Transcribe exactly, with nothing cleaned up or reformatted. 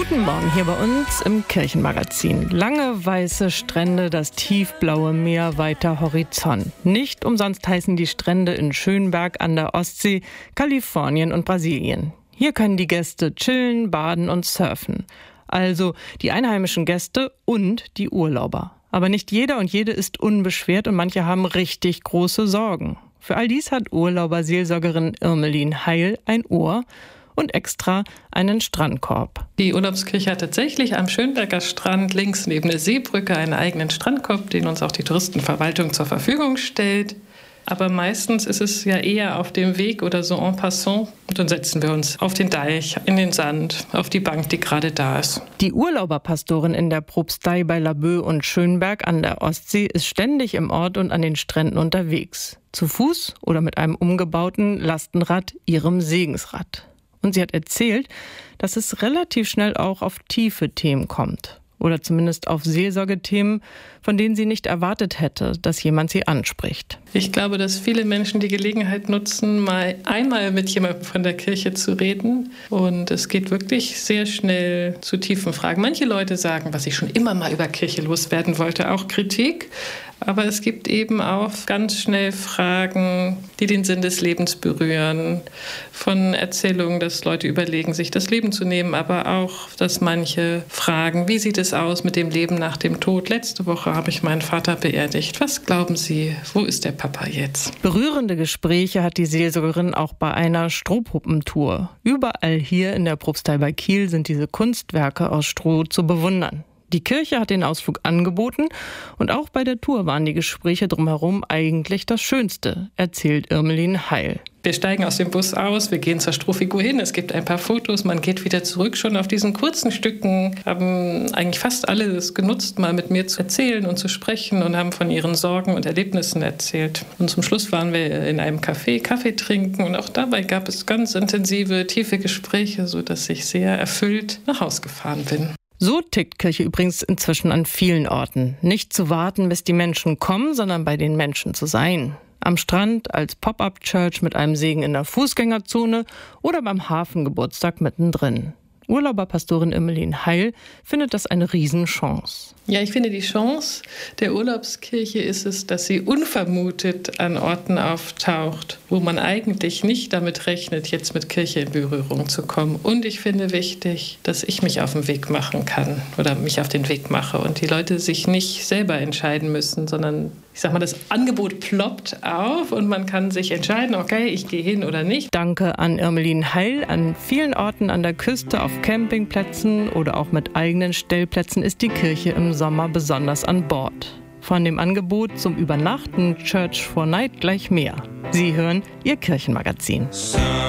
Guten Morgen hier bei uns im Kirchenmagazin. Lange weiße Strände, das tiefblaue Meer, weiter Horizont. Nicht umsonst heißen die Strände in Schönberg an der Ostsee, Kalifornien und Brasilien. Hier können die Gäste chillen, baden und surfen. Also die einheimischen Gäste und die Urlauber. Aber nicht jeder und jede ist unbeschwert und manche haben richtig große Sorgen. Für all dies hat Urlauberseelsorgerin Irmelin Heil ein Ohr und extra einen Strandkorb. Die Urlaubskirche hat tatsächlich am Schönberger Strand links neben der Seebrücke einen eigenen Strandkorb, den uns auch die Touristenverwaltung zur Verfügung stellt. Aber meistens ist es ja eher auf dem Weg oder so en passant. Und dann setzen wir uns auf den Deich, in den Sand, auf die Bank, die gerade da ist. Die Urlauberpastorin in der Propstei bei Laboe und Schönberg an der Ostsee ist ständig im Ort und an den Stränden unterwegs. Zu Fuß oder mit einem umgebauten Lastenrad, ihrem Segensrad. Und sie hat erzählt, dass es relativ schnell auch auf tiefe Themen kommt. Oder zumindest auf Seelsorgethemen, von denen sie nicht erwartet hätte, dass jemand sie anspricht. Ich glaube, dass viele Menschen die Gelegenheit nutzen, mal einmal mit jemandem von der Kirche zu reden. Und es geht wirklich sehr schnell zu tiefen Fragen. Manche Leute sagen, was ich schon immer mal über Kirche loswerden wollte, auch Kritik. Aber es gibt eben auch ganz schnell Fragen, die den Sinn des Lebens berühren. Von Erzählungen, dass Leute überlegen, sich das Leben zu nehmen, aber auch, dass manche fragen, wie sieht es aus mit dem Leben nach dem Tod? Letzte Woche habe ich meinen Vater beerdigt. Was glauben Sie, wo ist der Papa jetzt? Berührende Gespräche hat die Seelsorgerin auch bei einer Strohpuppentour. Überall hier in der Propstei bei Kiel sind diese Kunstwerke aus Stroh zu bewundern. Die Kirche hat den Ausflug angeboten und auch bei der Tour waren die Gespräche drumherum eigentlich das Schönste, erzählt Irmelin Heil. Wir steigen aus dem Bus aus, wir gehen zur Strohfigur hin, es gibt ein paar Fotos, man geht wieder zurück. Schon auf diesen kurzen Stücken haben eigentlich fast alle es genutzt, mal mit mir zu erzählen und zu sprechen und haben von ihren Sorgen und Erlebnissen erzählt. Und zum Schluss waren wir in einem Café, Kaffee trinken und auch dabei gab es ganz intensive, tiefe Gespräche, sodass ich sehr erfüllt nach Hause gefahren bin. So tickt Kirche übrigens inzwischen an vielen Orten. Nicht zu warten, bis die Menschen kommen, sondern bei den Menschen zu sein. Am Strand als Pop-up-Church mit einem Segen in der Fußgängerzone oder beim Hafengeburtstag mittendrin. Urlauberpastorin Irmelin Heil findet das eine Riesenchance. Ja, ich finde, die Chance der Urlaubskirche ist es, dass sie unvermutet an Orten auftaucht, wo man eigentlich nicht damit rechnet, jetzt mit Kirche in Berührung zu kommen. Und ich finde wichtig, dass ich mich auf den Weg machen kann oder mich auf den Weg mache und die Leute sich nicht selber entscheiden müssen, sondern ich sag mal, das Angebot ploppt auf und man kann sich entscheiden, okay, ich gehe hin oder nicht. Danke an Irmelin Heil. An vielen Orten an der Küste, auf Campingplätzen oder auch mit eigenen Stellplätzen ist die Kirche im Sommer besonders an Bord. Von dem Angebot zum Übernachten Church for Night gleich mehr. Sie hören Ihr Kirchenmagazin.